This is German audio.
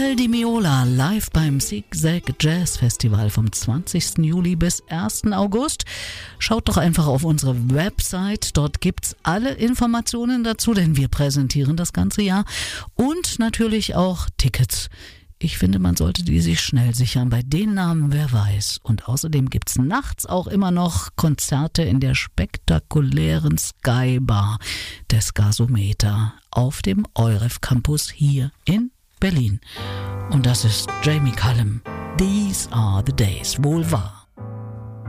Miguel Di Meola live beim Zigzag Jazz Festival vom 20. Juli bis 1. August. Schaut doch einfach auf unsere Website, dort gibt's alle Informationen dazu, denn wir präsentieren das ganze Jahr und natürlich auch Tickets. Ich finde, man sollte die sich schnell sichern. Bei den Namen, wer weiß. Und außerdem gibt's nachts auch immer noch Konzerte in der spektakulären Sky Bar des Gasometer auf dem EUREF Campus hier in Berlin. Und das ist Jamie Cullum. These are the days. Wohl wahr.